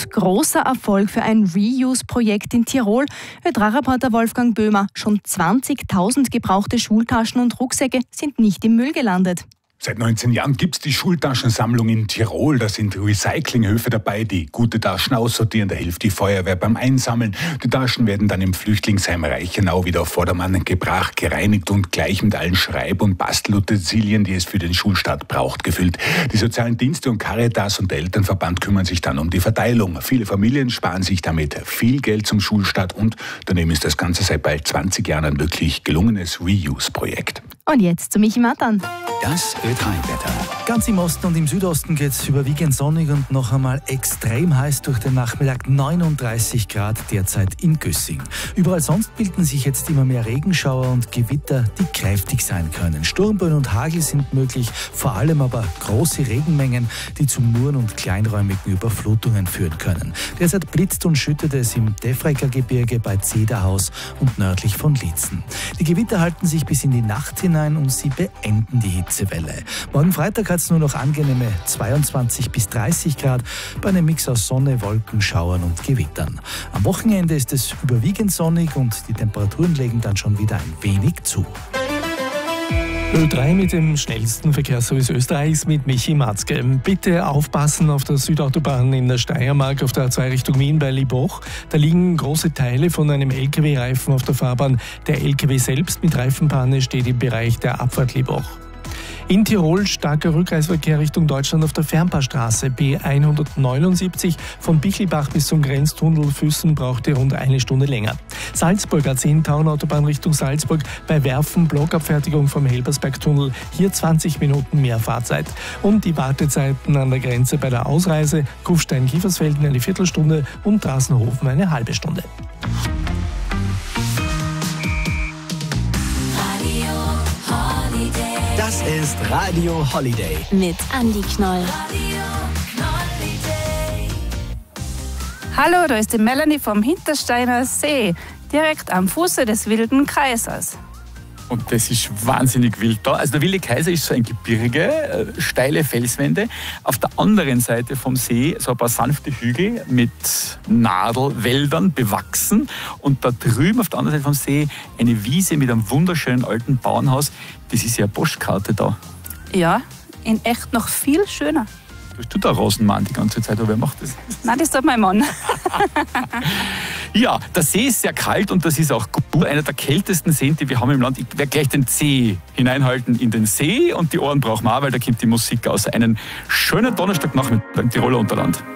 Und großer Erfolg für ein Reuse-Projekt in Tirol. Ö3-Reporter Wolfgang Böhmer. Schon 20.000 gebrauchte Schultaschen und Rucksäcke sind nicht im Müll gelandet. Seit 19 Jahren gibt es die Schultaschensammlung in Tirol. Da sind Recyclinghöfe dabei, die gute Taschen aussortieren. Da hilft die Feuerwehr beim Einsammeln. Die Taschen werden dann im Flüchtlingsheim Reichenau wieder auf Vordermann gebracht, gereinigt und gleich mit allen Schreib- und Bastelutensilien, die es für den Schulstart braucht, gefüllt. Die sozialen Dienste und Caritas und der Elternverband kümmern sich dann um die Verteilung. Viele Familien sparen sich damit viel Geld zum Schulstart und daneben ist das Ganze seit bald 20 Jahren ein wirklich gelungenes Reuse-Projekt. Und jetzt zu Michi Matan. Das Ö3-Wetter. Ganz im Osten und im Südosten geht es überwiegend sonnig und noch einmal extrem heiß durch den Nachmittag. 39 Grad derzeit in Güssing. Überall sonst bilden sich jetzt immer mehr Regenschauer und Gewitter, die kräftig sein können. Sturmböen und Hagel sind möglich, vor allem aber große Regenmengen, die zu Muren und kleinräumigen Überflutungen führen können. Derzeit blitzt und schüttet es im Defrecker Gebirge bei Zederhaus und nördlich von Liezen. Die Gewitter halten sich bis in die Nacht hinein und sie beenden die Hitzewelle. Morgen Freitag hat es nur noch angenehme 22 bis 30 Grad bei einem Mix aus Sonne, Wolken, Schauern und Gewittern. Am Wochenende ist es überwiegend sonnig und die Temperaturen legen dann schon wieder ein wenig zu. Ö3 mit dem schnellsten Verkehrsservice Österreichs mit Michi Matzke. Bitte aufpassen auf der Südautobahn in der Steiermark auf der A2 Richtung Wien bei Liboch. Da liegen große Teile von einem LKW-Reifen auf der Fahrbahn. Der LKW selbst mit Reifenpanne steht im Bereich der Abfahrt Liboch. In Tirol starker Rückreisverkehr Richtung Deutschland auf der Fernpaarstraße B179 von Bichelbach bis zum Grenztunnel Füssen brauchte rund eine Stunde länger. Salzburg A10 Taunautobahn Richtung Salzburg bei Werfen Blockabfertigung vom Helbersbergtunnel, hier 20 Minuten mehr Fahrzeit. Und die Wartezeiten an der Grenze bei der Ausreise Kufstein-Kiefersfelden eine Viertelstunde und Drassenhofen eine halbe Stunde. Das ist Radio Holiday. Mit Andi Knoll. Hallo, da ist die Melanie vom Hintersteiner See, direkt am Fuße des Wilden Kaisers. Und das ist wahnsinnig wild da. Also der Wilde Kaiser ist so ein Gebirge, steile Felswände. Auf der anderen Seite vom See so ein paar sanfte Hügel mit Nadelwäldern bewachsen. Und da drüben auf der anderen Seite vom See eine Wiese mit einem wunderschönen alten Bauernhaus. Das ist ja eine Postkarte da. Ja, in echt noch viel schöner. Du da Rosenmann die ganze Zeit, aber wer macht das? Nein, das tut mein Mann. Ja, der See ist sehr kalt und das ist auch gut. Einer der kältesten Seen, die wir haben im Land. Ich werde gleich den Zeh hineinhalten in den See und die Ohren brauchen wir auch, weil da kommt die Musik aus. Einen schönen Donnerstagnachmittag im Tiroler Unterland.